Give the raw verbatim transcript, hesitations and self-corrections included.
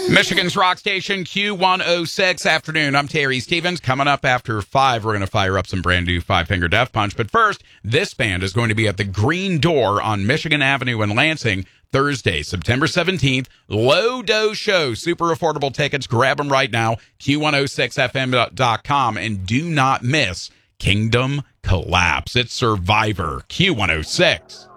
Michigan's rock station, Q one oh six afternoon. I'm Terry Stevens. Coming up after five, we're going to fire up some brand new Five Finger Death Punch. But first, this band is going to be at the Green Door on Michigan Avenue in Lansing Thursday, September seventeenth. Low Dose Show. Super affordable tickets. Grab them right now. Q one oh six F M dot com. And do not miss Kingdom Collapse. It's Survivor. Q one oh six.